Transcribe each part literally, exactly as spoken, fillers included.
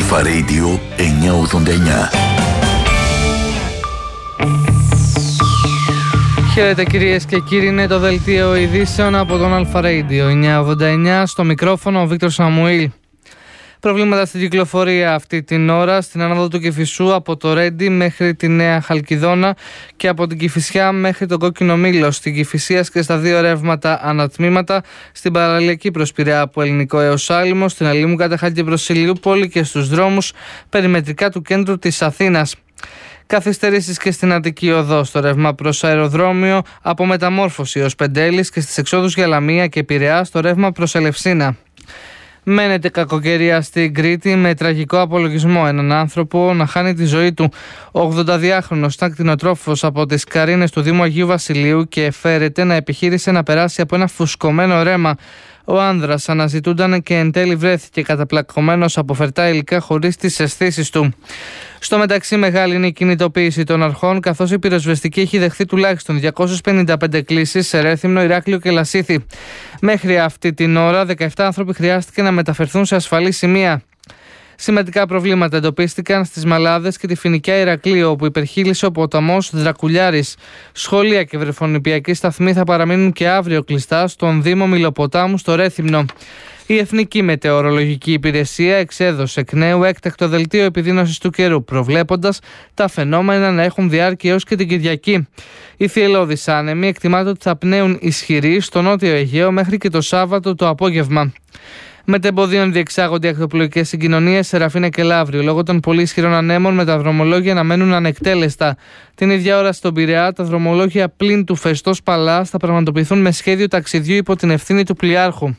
Αλφα Radio εννιακόσια ογδόντα εννιά. Χαίρετε κυρίες και κύριοι, είναι το δελτίο ειδήσεων από τον Αλφα Radio εννιακόσια ογδόντα εννιά. Στο μικρόφωνο ο Βίκτορ Σαμουήλ. Προβλήματα στην κυκλοφορία αυτή την ώρα στην άνοδο του Κηφισού από το Ρέντι μέχρι τη Νέα Χαλκιδόνα και από την Κηφισιά μέχρι τον Κόκκινο Μήλο. Στην Κηφισία και στα δύο ρεύματα ανατμήματα, στην παραλιακή προς Πειραιά από Ελληνικό έως Άλυμο, στην Αλήμου Κατεχάλη και προς Ηλιούπολη και στους δρόμους περιμετρικά του κέντρου της Αθήνας. Καθυστερήσεις και στην Αττική Οδό στο ρεύμα προς αεροδρόμιο από Μεταμόρφωση ως Πεντέλης και στις εξόδους για Λαμία και Πειραιά στο ρεύμα προς Ελευσίνα. Μένεται κακοκαιρία στην Κρήτη με τραγικό απολογισμό έναν άνθρωπο να χάνει τη ζωή του. Ο ογδονταδυάχρονος ήταν κτηνοτρόφος από τις Καρίνες του Δήμου Αγίου Βασιλείου και φέρεται να επιχείρησε να περάσει από ένα φουσκωμένο ρέμα. Ο άνδρας αναζητούνταν και εν τέλει βρέθηκε καταπλακωμένος από φερτά υλικά χωρίς τις αισθήσεις του. Στο μεταξύ, μεγάλη είναι η κινητοποίηση των αρχών, καθώς η πυροσβεστική έχει δεχθεί τουλάχιστον διακόσιες πενήντα πέντε κλήσεις σε Ρέθυμνο, Ηράκλειο και Λασίθι. Μέχρι αυτή την ώρα, δεκαεπτά άνθρωποι χρειάστηκε να μεταφερθούν σε ασφαλή σημεία. Σημαντικά προβλήματα εντοπίστηκαν στις Μαλάδες και τη Φοινικιά Ηρακλείου, όπου υπερχείλησε ο ποταμός Δρακουλιάρης. Σχολεία και βρεφονιπιακοί σταθμοί θα παραμείνουν και αύριο κλειστά στον Δήμο Μιλοποτάμου στο Ρέθυμνο. Η Εθνική Μετεωρολογική Υπηρεσία εξέδωσε εκ νέου έκτακτο δελτίο επιδείνωσης του καιρού, προβλέποντας τα φαινόμενα να έχουν διάρκεια έως και την Κυριακή. Οι θυελλώδεις άνεμοι εκτιμάται ότι θα πνέουν ισχυροί στο νότιο Αιγαίο μέχρι και το Σάββατο το απόγευμα. Μετεμποδίων διεξάγονται ακτοπλοϊκές συγκοινωνίες σε Ραφίνα και Λαύριο λόγω των πολύ ισχυρών ανέμων, με τα δρομολόγια να μένουν ανεκτέλεστα. Την ίδια ώρα στον Πειραιά, τα δρομολόγια πλην του Φεστός Παλάς θα πραγματοποιηθούν με σχέδιο ταξιδιού υπό την ευθύνη του πλοιάρχου.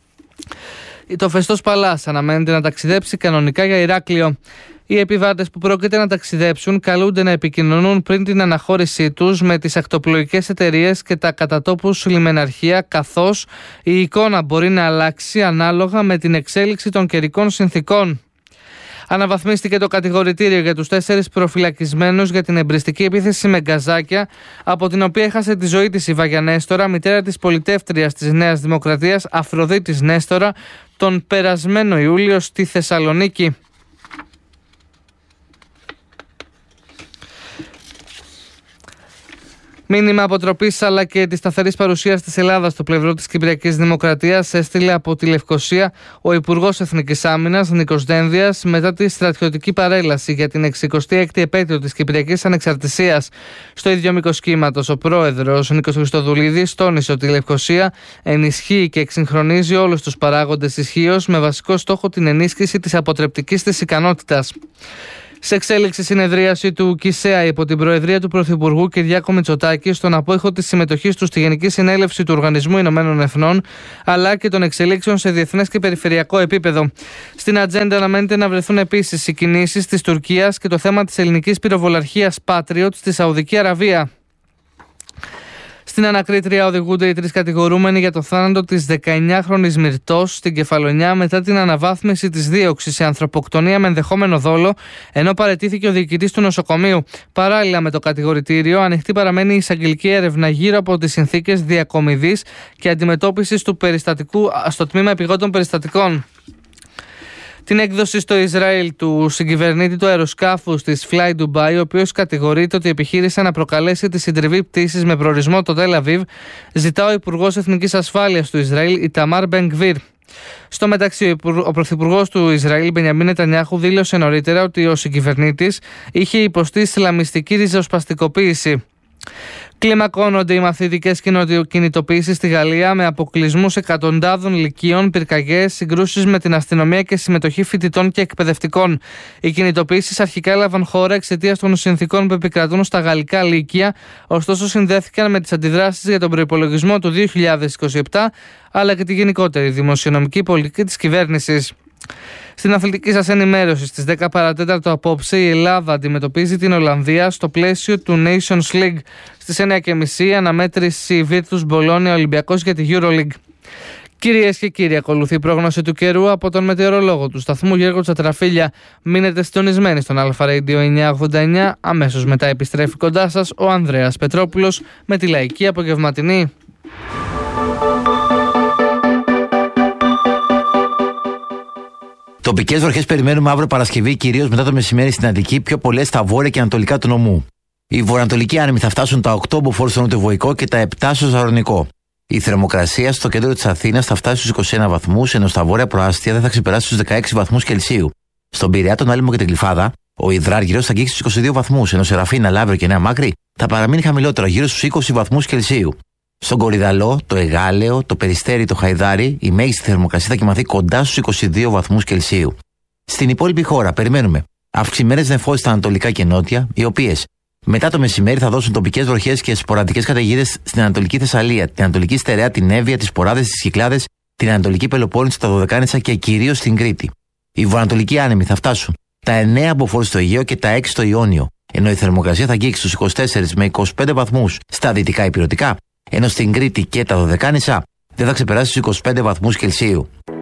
Το Φεστός Παλάς αναμένεται να ταξιδέψει κανονικά για Ηράκλειο. Οι επιβάτες που πρόκειται να ταξιδέψουν καλούνται να επικοινωνούν πριν την αναχώρησή τους με τις ακτοπλοϊκές εταιρείες και τα κατατόπους λιμεναρχεία, καθώς η εικόνα μπορεί να αλλάξει ανάλογα με την εξέλιξη των καιρικών συνθήκων. Αναβαθμίστηκε το κατηγορητήριο για τους τέσσερις προφυλακισμένους για την εμπριστική επίθεση με γκαζάκια, από την οποία έχασε τη ζωή της η Βαγια Νέστορα, μητέρα της πολιτεύτριας της Νέας Δημοκρατίας Αφροδίτης Νέστορα, τον περασμένο Ιούλιο στη Θεσσαλονίκη. Μήνυμα αποτροπής αλλά και της σταθερής παρουσίας της Ελλάδας στο πλευρό της Κυπριακής Δημοκρατίας έστειλε από τη Λευκοσία ο Υπουργός Εθνικής Άμυνας Νίκος Δένδιας μετά τη στρατιωτική παρέλαση για την εξηκοστή έκτη επέτειο της Κυπριακής Ανεξαρτησίας. Στο ίδιο μήκος κύματος, ο πρόεδρος Νίκος Χριστοδουλίδης τόνισε ότι η Λευκοσία ενισχύει και εξυγχρονίζει όλους τους παράγοντες ισχύως με βασικό στόχο την ενίσχυση της αποτρεπτικής της ικανότητας. Σε εξέλιξη συνεδρίαση του ΚΙΣΕΑ υπό την προεδρία του Πρωθυπουργού Κυριάκο Μητσοτάκη, στον απόϊχο της συμμετοχής του στη Γενική Συνέλευση του Οργανισμού Ηνωμένων Εθνών, αλλά και των εξελίξεων σε διεθνές και περιφερειακό επίπεδο. Στην ατζέντα αναμένεται να βρεθούν επίσης οι κινήσεις της Τουρκίας και το θέμα της ελληνικής πυροβολαρχίας Patriot στη Σαουδική Αραβία. Στην ανακρίτρια οδηγούνται οι τρεις κατηγορούμενοι για το θάνατο της δεκαεννιάχρονης Μυρτός στην Κεφαλονιά μετά την αναβάθμιση της δίωξης σε ανθρωποκτονία με ενδεχόμενο δόλο, ενώ παραιτήθηκε ο διοικητής του νοσοκομείου. Παράλληλα με το κατηγορητήριο, ανοιχτή παραμένει η εισαγγελική έρευνα γύρω από τις συνθήκες διακομιδής και αντιμετώπισης του περιστατικού στο τμήμα επιγόντων περιστατικών. Την έκδοση στο Ισραήλ του συγκυβερνήτη του αεροσκάφους της Fly Dubai, ο οποίος κατηγορείται ότι επιχείρησε να προκαλέσει τη συντριβή πτήσης με προορισμό το Τελ Αβίβ, ζητά ο Υπουργός Εθνικής Ασφάλειας του Ισραήλ, Ιταμάρ Μπεν Γκβίρ. Στο μεταξύ, ο Πρωθυπουργός του Ισραήλ, Μπενιαμίν Νετανιάχου, δήλωσε νωρίτερα ότι ο συγκυβερνήτης είχε υποστεί ισλαμιστική ριζοσπαστικοποίηση. Κλιμακώνονται οι μαθητικές κινητοποιήσεις στη Γαλλία με αποκλεισμούς εκατοντάδων λυκείων, πυρκαγιές, συγκρούσεις με την αστυνομία και συμμετοχή φοιτητών και εκπαιδευτικών. Οι κινητοποιήσεις αρχικά έλαβαν χώρα εξαιτίας των συνθήκων που επικρατούν στα γαλλικά λύκεια, ωστόσο συνδέθηκαν με τις αντιδράσεις για τον προϋπολογισμό του δύο χιλιάδες είκοσι επτά αλλά και τη γενικότερη δημοσιονομική πολιτική της κυβέρνησης. Στην αθλητική σας ενημέρωση, στις δέκα παρατέταρτο απόψε, η Ελλάδα αντιμετωπίζει την Ολλανδία στο πλαίσιο του Nations League. Στις εννιά και μισή αναμέτρηση Virtus Bologna Ολυμπιακός για τη EuroLeague. Κυρίες και κύριοι, ακολουθεί η πρόγνωση του καιρού από τον μετεωρολόγο του σταθμού Γιώργο Τσατραφίλια. Μείνετε συντονισμένοι στον Αλφα Radio εννιακόσια ογδόντα εννιά. Αμέσως μετά επιστρέφει κοντά σας ο Ανδρέας Πετρόπουλος με τη λαϊκή απογευματινή. Τοπικές βροχές περιμένουμε αύριο Παρασκευή, κυρίως μετά το μεσημέρι στην Αττική, πιο πολλές στα βόρεια και ανατολικά του νομού. Οι βορειοανατολικοί άνεμοι θα φτάσουν τα οκτώ μποφόρ στο νοτιοβοϊκό και τα επτά στο ζαρονικό. Η θερμοκρασία στο κέντρο της Αθήνας θα φτάσει στους είκοσι ένα βαθμούς, ενώ στα βόρεια προάστια δεν θα ξεπεράσει τους δεκαέξι βαθμούς Κελσίου. Στον Πειραιά, τον Άλυμο και την Γλυφάδα, ο υδράργυρος θα αγγίξει στους είκοσι δύο βαθμούς, ενώ σε Ραφίνα, Λαύριο και Νέα Μάκρη θα παραμείνει χαμηλότερο, γύρω στους είκοσι βαθμούς Κελσίου. Στον Κορυδαλό, το Εγάλεο, το Περιστέρι, το Χαϊδάρι, η μέγιστη θερμοκρασία θα κοιμαθεί κοντά στους είκοσι δύο βαθμούς Κελσίου. Στην υπόλοιπη χώρα περιμένουμε αυξημένες νεφώσεις στα ανατολικά και νότια, οι οποίες μετά το μεσημέρι θα δώσουν τοπικές βροχές και σποραδικές καταιγίδες στην Ανατολική Θεσσαλία, την Ανατολική Στερεά, την Εύβοια, τις Ποράδες, τις Κυκλάδες, την Ανατολική Πελοπόννησο, τα Δωδεκάνησα και κυρίως στην Κρήτη. Οι βορειοανατολικοί άνεμοι θα φτάσουν τα εννέα μποφόρ στο Αιγαίο και τα έξι στο Ιόνιο, ενώ η θερμοκρασία θα αγγίξει στους είκοσι τέσσερα με είκοσι πέντε βαθμούς στα δυτικά υπηρετικά, ενώ στην Κρήτη και τα Δωδεκάνησα δεν θα ξεπεράσει τους είκοσι πέντε βαθμούς Κελσίου.